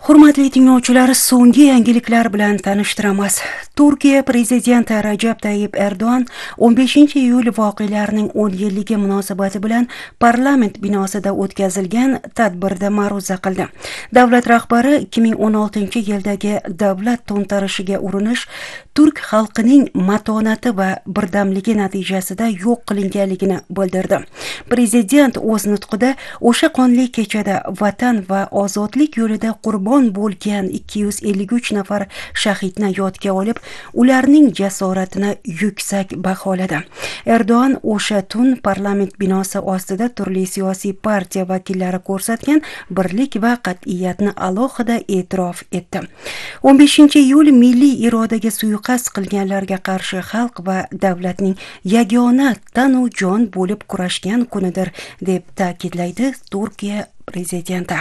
Hurmatli tinglovchilar, so'nggi yangiliklar bilan tanishtiramiz. Turkiya prezidenti Rajab Tayyip Erdo'g'an 15-iyul voqealarining 10 yilligi munosabati bilan parlament binosida o'tkazilgan tadbirda ma'ruza qildi. Davlat rahbari 2016-yildagi davlat to'ntarishiga urinish turk xalqining matonati va birdamligi natijasida yo'q qilinganligini bildirdi. Prezident o'z nutqida o'sha qonli kechada vatan va ozodlik yo'lida qurbon bo'lgan 253 nafar shahidni yodga olib, ularning jasoratini yuksak baholadi. Erdo'g'an o'sha tun parlament binosi ostida turli siyosiy partiya vakillari ko'rsatgan birlik va qat'iyatni alohida e'tirof etdi. 15-iyul milliy irodaga suiqasd qilganlarga qarshi xalq va davlatning yagona tanu jon bo'lib kurashgan kunidir, deb ta'kidlaydi Turkiya prezidenti.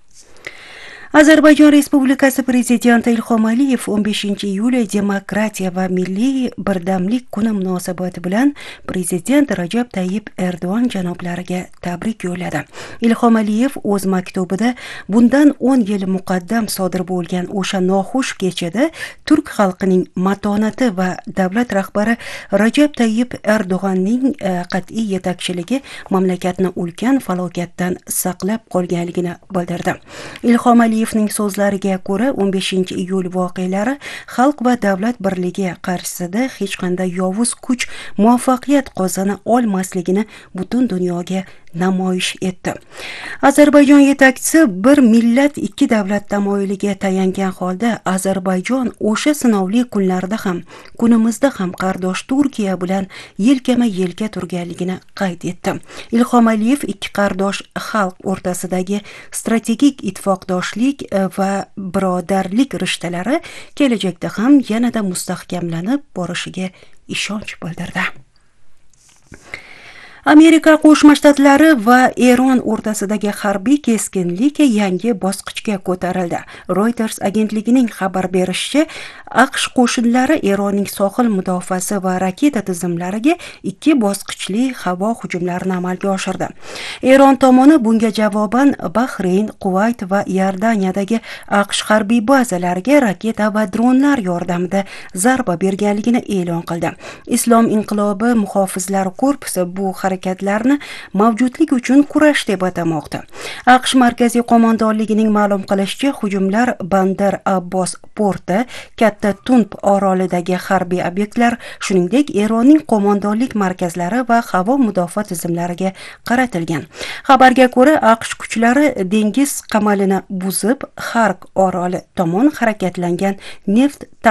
Ozarbayjon Respublikasi prezidenti Ilhom Aliyev 15-iyul demokratiya va milliy birdamlik kuni munosabati bilan prezident Rajab Tayyip Erdo'g'an janoblariga tabrik yo'lladi. Ilhom Aliyev o'z maktubida bundan 10 yil muqaddam sodir bo'lgan o'sha noxush kechada turk xalqining matonati va davlat rahbari Rajab Tayyip Erdo'g'anning qat'iy yetakchiligi mamlakatni ulkan falokatdan saqlab qolganligini bildirdi. Ilhom Aliyevning so'zlariga ko'ra, 15-iyul voqealari xalq va davlat birligi qarshisida hech qanday yovuz kuch muvaffaqiyat qozona olmasligini butun dunyoga namoyish etdi. Ozarbayjon yetakchisi bir millat ikki davlat tamoyiliga tayangan holda Ozarbayjon o'sha sinovli kunlarda ham, kunimizda ham qardosh Turkiya bilan yelkama-yelka turganligini qayd etdi. Ilhom Aliyev ikki qardosh xalq o'rtasidagi strategik ittifoqdoshlik va birodarlik rishtalari kelajakda ham yanada mustahkamlanib borishiga ishonch bildirdi. Amerika Qo'shma Shtatlari va Eron o'rtasidagi harbiy keskinlik yangi bosqichga ko'tarildi. Reuters agentligining xabar berishicha, AQSh qo'shinlari Eronning sohil mudofaasi va raketa tizimlariga ikki bosqichli havo hujumlarini amalga oshirdi. Eron tomoni bunga javoban Bahrayn, Kuvayt va Iordaniyadagi AQSh harbiy bazalariga raketa va dronlar yordamida zarba berganligini e'lon qildi. Islom inqilobi muhofizlari korpusi bu harakatlarni mavjudlik uchun kurash deb atamoqda. AQSh markaziy qo'mondonligining ma'lum qilishicha, hujumlar Bandar Abbos porti, Katta Tunb orolidagi harbiy obyektlar, shuningdek Eronning qo'mondonlik markazlari va havo mudofaa tizimlariga qaratilgan. Xabarga ko'ra, AQSh kuchlari dengiz qamalini buzib, Xark oroli tomon harakatlangan neft